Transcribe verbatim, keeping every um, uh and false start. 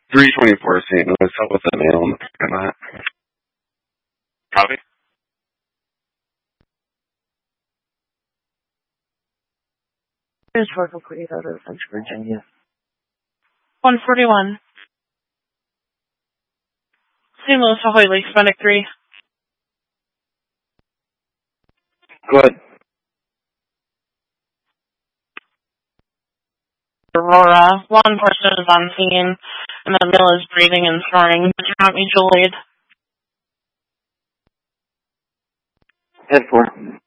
three twenty-four Saint Louis, help with the mail in the parking lot. Copy. Here's four complete out of Central Virginia. one forty-one. Saint Louis, Ahoy, Lakes, Medic three. Good. Aurora, law enforcement is on scene, and the mill is breathing and snoring. Do not mutual aid. Head four.